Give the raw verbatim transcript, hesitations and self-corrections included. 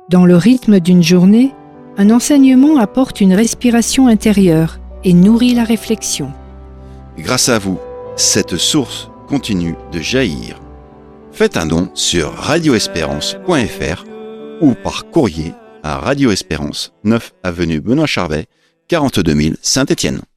Dans le rythme d'une journée, un enseignement apporte une respiration intérieure et nourrit la réflexion. Grâce à vous, cette source continue de jaillir. Faites un don sur radio espérance point f r ou par courrier à Radio Espérance, neuf avenue Benoît Charvet, quarante-deux mille Saint-Étienne.